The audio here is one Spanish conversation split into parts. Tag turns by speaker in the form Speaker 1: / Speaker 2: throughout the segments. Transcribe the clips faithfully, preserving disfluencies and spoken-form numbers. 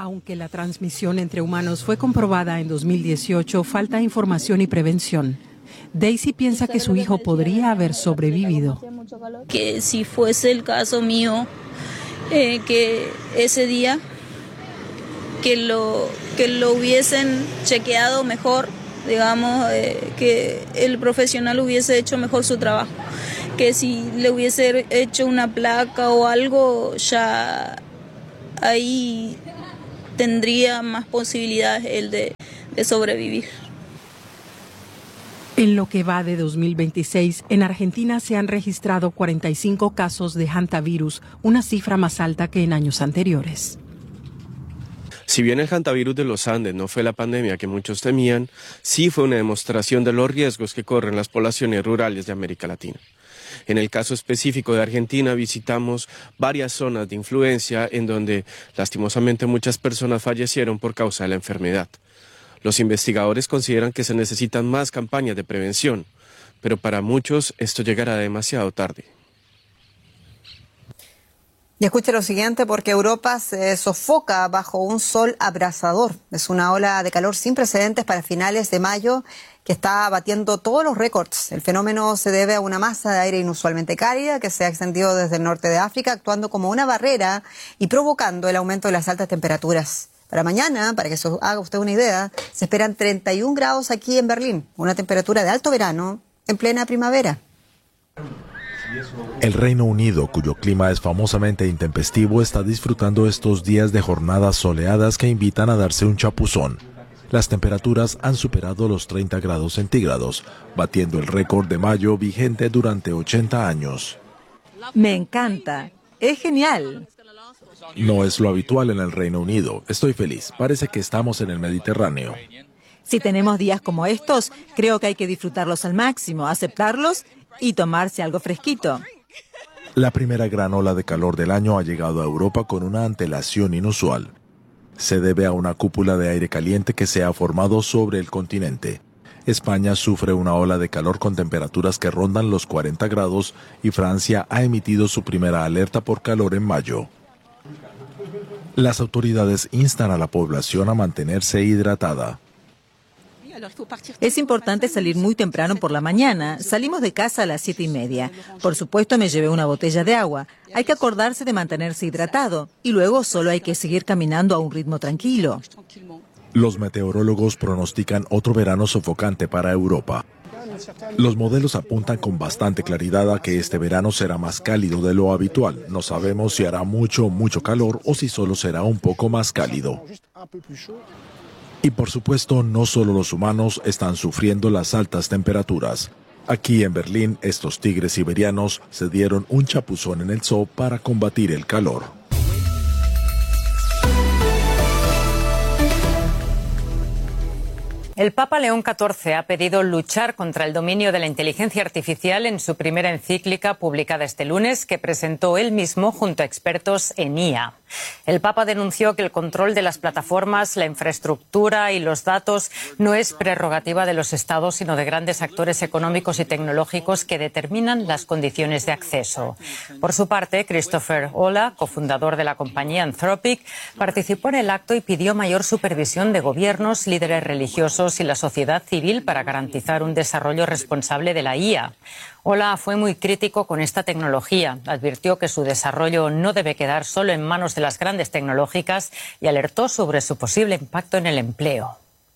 Speaker 1: Aunque la transmisión entre humanos fue comprobada en dos mil dieciocho, falta información y prevención. Daisy piensa que su hijo podría haber sobrevivido.
Speaker 2: Que si fuese el caso mío, eh, que ese día que lo, que lo hubiesen chequeado mejor, digamos, eh, que el profesional hubiese hecho mejor su trabajo, que si le hubiese hecho una placa o algo, ya ahí tendría más posibilidades él de, de sobrevivir.
Speaker 1: En lo que va de dos mil veintiséis, en Argentina se han registrado cuarenta y cinco casos de hantavirus, una cifra más alta que en años anteriores.
Speaker 3: Si bien el hantavirus de los Andes no fue la pandemia que muchos temían, sí fue una demostración de los riesgos que corren las poblaciones rurales de América Latina. En el caso específico de Argentina visitamos varias zonas de influencia en donde lastimosamente muchas personas fallecieron por causa de la enfermedad. Los investigadores consideran que se necesitan más campañas de prevención, pero para muchos esto llegará demasiado tarde.
Speaker 4: Y escuche lo siguiente, porque Europa se sofoca bajo un sol abrasador. Es una ola de calor sin precedentes para finales de mayo que está batiendo todos los récords. El fenómeno se debe a una masa de aire inusualmente cálida que se ha extendido desde el norte de África, actuando como una barrera y provocando el aumento de las altas temperaturas. Para mañana, para que se haga usted una idea, se esperan treinta y un grados aquí en Berlín, una temperatura de alto verano en plena primavera.
Speaker 5: El Reino Unido, cuyo clima es famosamente intempestivo, está disfrutando estos días de jornadas soleadas que invitan a darse un chapuzón. Las temperaturas han superado los treinta grados centígrados, batiendo el récord de mayo vigente durante ochenta años.
Speaker 6: Me encanta, es genial.
Speaker 5: No es lo habitual en el Reino Unido. Estoy feliz, parece que estamos en el Mediterráneo.
Speaker 6: Si tenemos días como estos, creo que hay que disfrutarlos al máximo, aceptarlos y tomarse algo fresquito.
Speaker 5: La primera gran ola de calor del año ha llegado a Europa con una antelación inusual. Se debe a una cúpula de aire caliente que se ha formado sobre el continente. España sufre una ola de calor con temperaturas que rondan los cuarenta grados y Francia ha emitido su primera alerta por calor en mayo. Las autoridades instan a la población a mantenerse hidratada.
Speaker 6: Es importante salir muy temprano por la mañana. Salimos de casa a las siete y media. Por supuesto, me llevé una botella de agua. Hay que acordarse de mantenerse hidratado. Y luego solo hay que seguir caminando a un ritmo tranquilo.
Speaker 5: Los meteorólogos pronostican otro verano sofocante para Europa. Los modelos apuntan con bastante claridad a que este verano será más cálido de lo habitual. No sabemos si hará mucho, mucho calor o si solo será un poco más cálido. Y por supuesto, no solo los humanos están sufriendo las altas temperaturas. Aquí en Berlín, estos tigres siberianos se dieron un chapuzón en el zoo para combatir el calor.
Speaker 7: El Papa León catorce ha pedido luchar contra el dominio de la inteligencia artificial en su primera encíclica publicada este lunes, que presentó él mismo junto a expertos en I A. El Papa denunció que el control de las plataformas, la infraestructura y los datos no es prerrogativa de los Estados, sino de grandes actores económicos y tecnológicos que determinan las condiciones de acceso. Por su parte, Christopher Olah, cofundador de la compañía Anthropic, participó en el acto y pidió mayor supervisión de gobiernos, líderes religiosos y la sociedad civil para garantizar un desarrollo responsable de la I A. Olah fue muy crítico con esta tecnología. Advirtió que su desarrollo no debe quedar solo en manos de las grandes tecnológicas y alertó sobre su posible impacto en el empleo.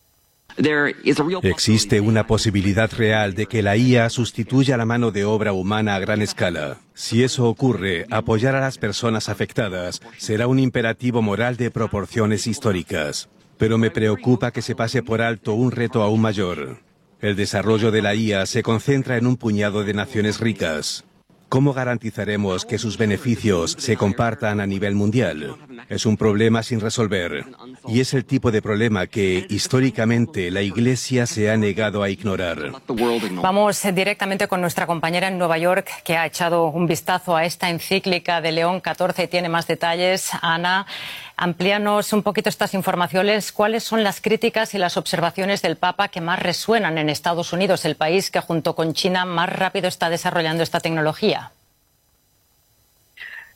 Speaker 8: Existe una posibilidad real de que la I A sustituya la mano de obra humana a gran escala. Si eso ocurre, apoyar a las personas afectadas será un imperativo moral de proporciones históricas. Pero me preocupa que se pase por alto un reto aún mayor. El desarrollo de la I A se concentra en un puñado de naciones ricas. ¿Cómo garantizaremos que sus beneficios se compartan a nivel mundial? Es un problema sin resolver. Y es el tipo de problema que, históricamente, la Iglesia se ha negado a ignorar.
Speaker 7: Vamos directamente con nuestra compañera en Nueva York, que ha echado un vistazo a esta encíclica de León catorce y tiene más detalles. Ana, amplíanos un poquito estas informaciones. ¿Cuáles son las críticas y las observaciones del Papa que más resuenan en Estados Unidos, el país que junto con China más rápido está desarrollando esta tecnología?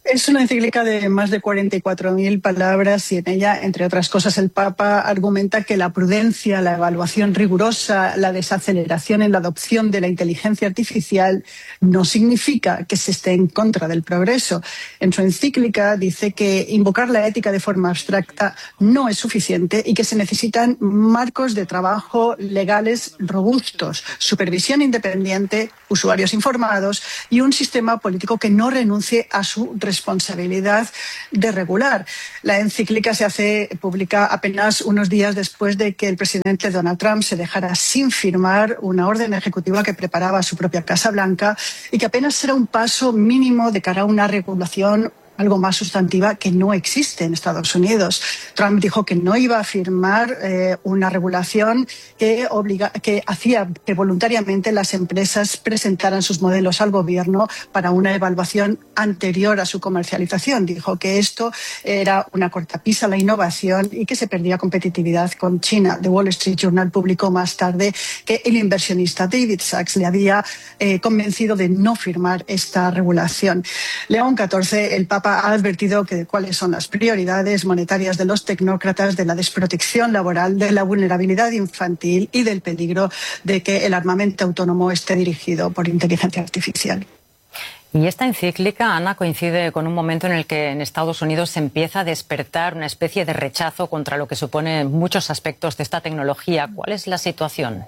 Speaker 9: Es una encíclica de más de cuarenta y cuatro mil palabras y en ella, entre otras cosas, el Papa argumenta que la prudencia, la evaluación rigurosa, la desaceleración en la adopción de la inteligencia artificial no significa que se esté en contra del progreso. En su encíclica dice que invocar la ética de forma abstracta no es suficiente y que se necesitan marcos de trabajo legales robustos, supervisión independiente, usuarios informados y un sistema político que no renuncie a su responsabilidad. responsabilidad de regular. La encíclica se hace pública apenas unos días después de que el presidente Donald Trump se dejara sin firmar una orden ejecutiva que preparaba su propia Casa Blanca y que apenas será un paso mínimo de cara a una regulación algo más sustantiva que no existe en Estados Unidos. Trump dijo que no iba a firmar eh, una regulación que, obliga, que hacía que voluntariamente las empresas presentaran sus modelos al gobierno para una evaluación anterior a su comercialización. Dijo que esto era una cortapisa a la innovación y que se perdía competitividad con China. The Wall Street Journal publicó más tarde que el inversionista David Sachs le había eh, convencido de no firmar esta regulación. León catorce, el Papa ha advertido que cuáles son las prioridades monetarias de los tecnócratas, de la desprotección laboral, de la vulnerabilidad infantil y del peligro de que el armamento autónomo esté dirigido por inteligencia artificial.
Speaker 7: Y esta encíclica, Ana, coincide con un momento en el que en Estados Unidos se empieza a despertar una especie de rechazo contra lo que supone muchos aspectos de esta tecnología. ¿Cuál es la situación?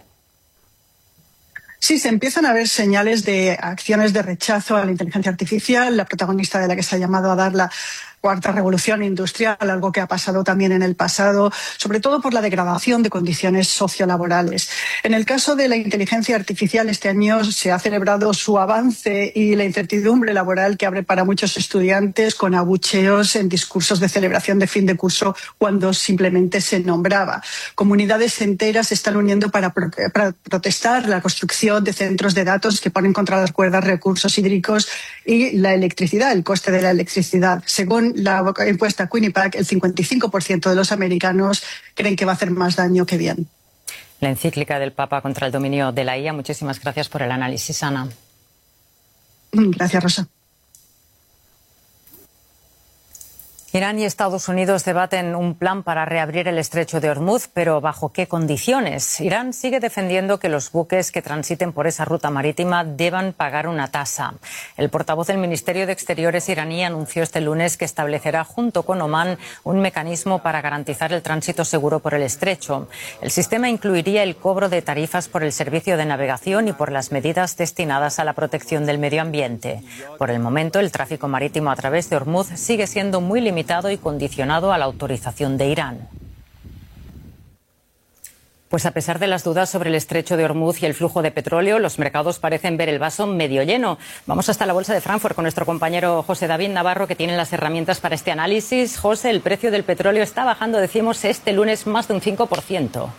Speaker 9: Sí, se empiezan a ver señales de acciones de rechazo a la inteligencia artificial, la protagonista de la que se ha llamado a dar la cuarta revolución industrial, algo que ha pasado también en el pasado, sobre todo por la degradación de condiciones sociolaborales. En el caso de la inteligencia artificial, este año se ha celebrado su avance y la incertidumbre laboral que abre para muchos estudiantes con abucheos en discursos de celebración de fin de curso cuando simplemente se nombraba. Comunidades enteras se están uniendo para, pro para protestar la construcción de centros de datos que ponen contra las cuerdas recursos hídricos y la electricidad, el coste de la electricidad. Según la encuesta Quinnipiac, el cincuenta y cinco por ciento de los americanos creen que va a hacer más daño que bien.
Speaker 7: La encíclica del Papa contra el dominio de la I A. Muchísimas gracias por el análisis, Ana.
Speaker 9: Gracias, Rosa.
Speaker 7: Irán y Estados Unidos debaten un plan para reabrir el estrecho de Hormuz, pero ¿bajo qué condiciones? Irán sigue defendiendo que los buques que transiten por esa ruta marítima deban pagar una tasa. El portavoz del Ministerio de Exteriores iraní anunció este lunes que establecerá junto con Omán un mecanismo para garantizar el tránsito seguro por el estrecho. El sistema incluiría el cobro de tarifas por el servicio de navegación y por las medidas destinadas a la protección del medio ambiente. Por el momento, el tráfico marítimo a través de Hormuz sigue siendo muy limitado y condicionado a la autorización de Irán. Pues a pesar de las dudas sobre el estrecho de Hormuz y el flujo de petróleo, los mercados parecen ver el vaso medio lleno. Vamos hasta la Bolsa de Frankfurt con nuestro compañero José David Navarro, que tiene las herramientas para este análisis. José, el precio del petróleo está bajando, decimos, este lunes más de un cinco por ciento.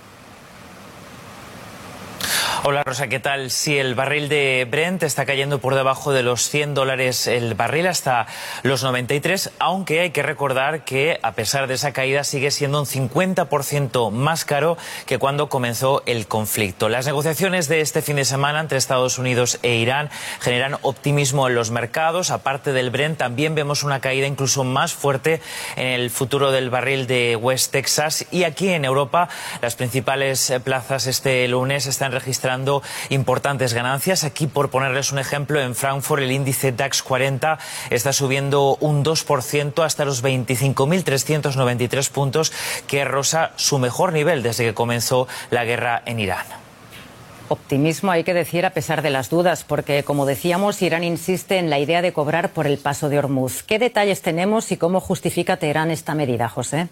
Speaker 10: Hola Rosa, ¿qué tal? Sí, el barril de Brent está cayendo por debajo de los cien dólares el barril hasta los noventa y tres, aunque hay que recordar que a pesar de esa caída sigue siendo un cincuenta por ciento más caro que cuando comenzó el conflicto. Las negociaciones de este fin de semana entre Estados Unidos e Irán generan optimismo en los mercados. Aparte del Brent, también vemos una caída incluso más fuerte en el futuro del barril de West Texas. Y aquí en Europa, las principales plazas este lunes están registrando importantes ganancias. Aquí, por ponerles un ejemplo, en Frankfurt el índice DAX cuarenta está subiendo un dos por ciento hasta los veinticinco mil trescientos noventa y tres puntos, que roza su mejor nivel desde que comenzó la guerra en Irán.
Speaker 7: Optimismo, hay que decir, a pesar de las dudas, porque, como decíamos, Irán insiste en la idea de cobrar por el paso de Hormuz. ¿Qué detalles tenemos y cómo justifica Teherán esta medida, José?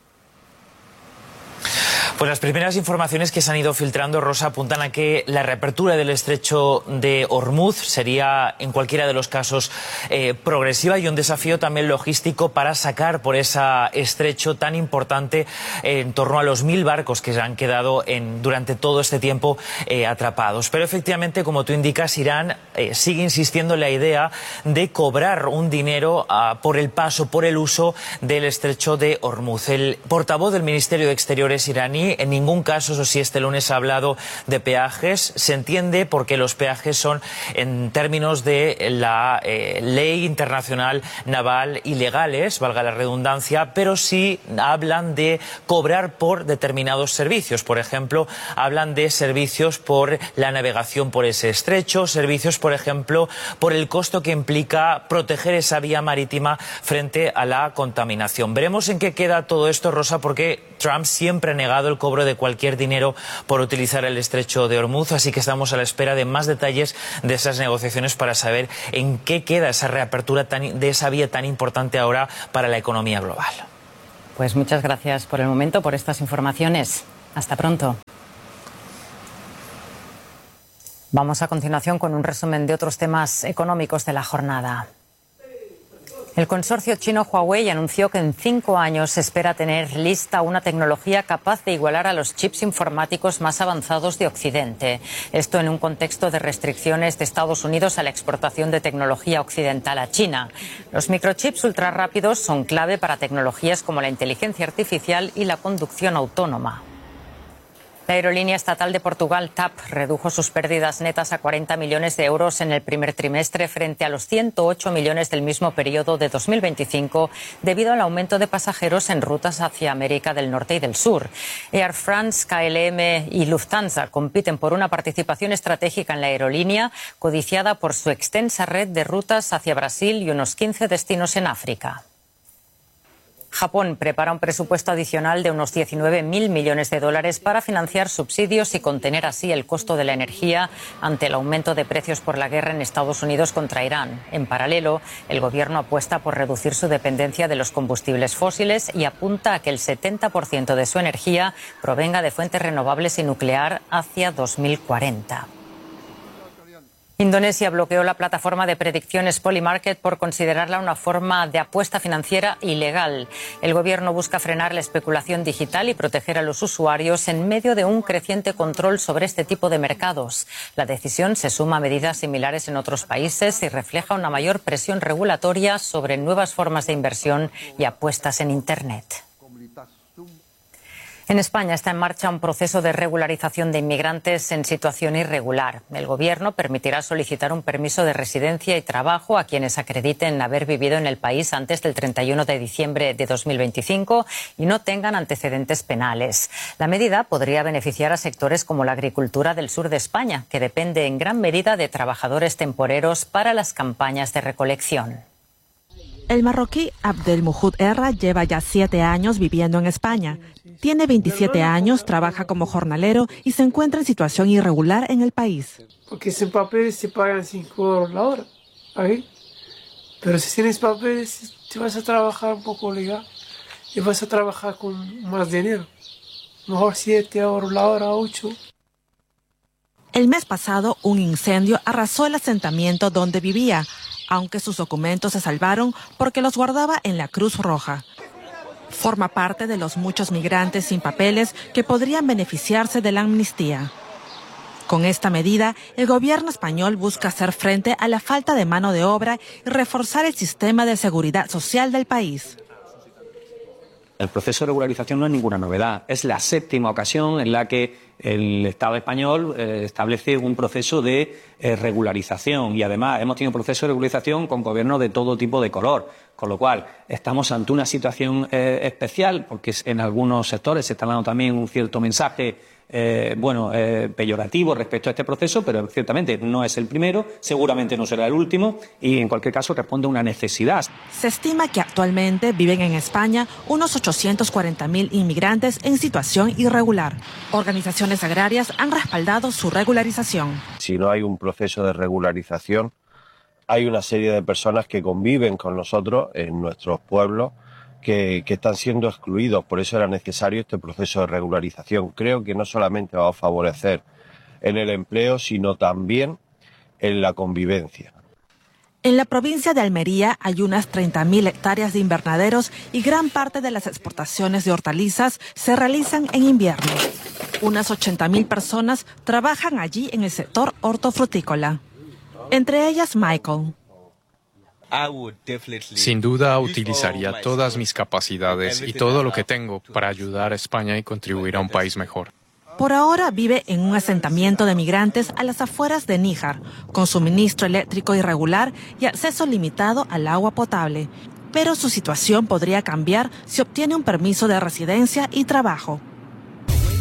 Speaker 10: Pues las primeras informaciones que se han ido filtrando, Rosa, apuntan a que la reapertura del estrecho de Hormuz sería, en cualquiera de los casos, eh, progresiva y un desafío también logístico para sacar por ese estrecho tan importante eh, en torno a los mil barcos que se han quedado en, durante todo este tiempo eh, atrapados. Pero efectivamente, como tú indicas, Irán eh, sigue insistiendo en la idea de cobrar un dinero uh, por el paso, por el uso del estrecho de Hormuz. El portavoz del Ministerio de Exteriores iraní, y en ningún caso, eso sí, este lunes ha hablado de peajes. Se entiende porque los peajes son en términos de la eh, ley internacional naval ilegales, valga la redundancia, pero sí hablan de cobrar por determinados servicios. Por ejemplo, hablan de servicios por la navegación por ese estrecho, servicios, por ejemplo, por el costo que implica proteger esa vía marítima frente a la contaminación. Veremos en qué queda todo esto, Rosa, porque Trump siempre ha negado el cobro de cualquier dinero por utilizar el estrecho de Hormuz, así que estamos a la espera de más detalles de esas negociaciones para saber en qué queda esa reapertura tan, de esa vía tan importante ahora para la economía global.
Speaker 7: Pues muchas gracias por el momento, por estas informaciones. Hasta pronto. Vamos a continuación con un resumen de otros temas económicos de la jornada. El consorcio chino Huawei anunció que en cinco años se espera tener lista una tecnología capaz de igualar a los chips informáticos más avanzados de Occidente. Esto en un contexto de restricciones de Estados Unidos a la exportación de tecnología occidental a China. Los microchips ultrarrápidos son clave para tecnologías como la inteligencia artificial y la conducción autónoma. La aerolínea estatal de Portugal, T A P, redujo sus pérdidas netas a cuarenta millones de euros en el primer trimestre frente a los ciento ocho millones del mismo periodo de dos mil veinticinco debido al aumento de pasajeros en rutas hacia América del Norte y del Sur. Air France, K L M y Lufthansa compiten por una participación estratégica en la aerolínea, codiciada por su extensa red de rutas hacia Brasil y unos quince destinos en África. Japón prepara un presupuesto adicional de unos diecinueve mil millones de dólares para financiar subsidios y contener así el costo de la energía ante el aumento de precios por la guerra en Estados Unidos contra Irán. En paralelo, el gobierno apuesta por reducir su dependencia de los combustibles fósiles y apunta a que el setenta por ciento de su energía provenga de fuentes renovables y nuclear hacia dos mil cuarenta. Indonesia bloqueó la plataforma de predicciones Polymarket por considerarla una forma de apuesta financiera ilegal. El gobierno busca frenar la especulación digital y proteger a los usuarios en medio de un creciente control sobre este tipo de mercados. La decisión se suma a medidas similares en otros países y refleja una mayor presión regulatoria sobre nuevas formas de inversión y apuestas en Internet. En España está en marcha un proceso de regularización de inmigrantes en situación irregular. El Gobierno permitirá solicitar un permiso de residencia y trabajo a quienes acrediten haber vivido en el país antes del treinta y uno de diciembre de dos mil veinticinco y no tengan antecedentes penales. La medida podría beneficiar a sectores como la agricultura del sur de España, que depende en gran medida de trabajadores temporeros para las campañas de recolección.
Speaker 11: El marroquí Abdelmoujud Erra lleva ya siete años viviendo en España. Tiene veintisiete años, trabaja como jornalero y se encuentra en situación irregular en el país.
Speaker 12: Porque sin papeles se pagan cinco euros la hora. ¿Ahí? Pero si tienes papeles, te vas a trabajar un poco legal y vas a trabajar con más dinero. Mejor siete euros la hora, ocho.
Speaker 11: El mes pasado, un incendio arrasó el asentamiento donde vivía, aunque sus documentos se salvaron porque los guardaba en la Cruz Roja. Forma parte de los muchos migrantes sin papeles que podrían beneficiarse de la amnistía. Con esta medida, el gobierno español busca hacer frente a la falta de mano de obra y reforzar el sistema de seguridad social del país.
Speaker 13: El proceso de regularización no es ninguna novedad. Es la séptima ocasión en la que el Estado español eh, establece un proceso de eh, regularización y además hemos tenido procesos de regularización con gobiernos de todo tipo de color, con lo cual estamos ante una situación eh, especial porque en algunos sectores se está dando también un cierto mensaje eh, bueno, eh, peyorativo respecto a este proceso, pero ciertamente no es el primero, seguramente no será el último y en cualquier caso responde a una necesidad.
Speaker 11: Se estima que actualmente viven en España unos ochocientos cuarenta mil inmigrantes en situación irregular. Organizaciones agrarias han respaldado su regularización.
Speaker 14: Si no hay un proceso de regularización, hay una serie de personas que conviven con nosotros en nuestros pueblos que, que están siendo excluidos. Por eso era necesario este proceso de regularización. Creo que no solamente va a favorecer en el empleo, sino también en la convivencia.
Speaker 11: En la provincia de Almería hay unas treinta mil hectáreas de invernaderos y gran parte de las exportaciones de hortalizas se realizan en invierno. Unas ochenta mil personas trabajan allí en el sector hortofrutícola. Entre ellas Michael.
Speaker 15: Sin duda utilizaría todas mis capacidades y todo lo que tengo para ayudar a España y contribuir a un país mejor.
Speaker 11: Por ahora vive en un asentamiento de migrantes a las afueras de Níjar, con suministro eléctrico irregular y acceso limitado al agua potable. Pero su situación podría cambiar si obtiene un permiso de residencia y trabajo.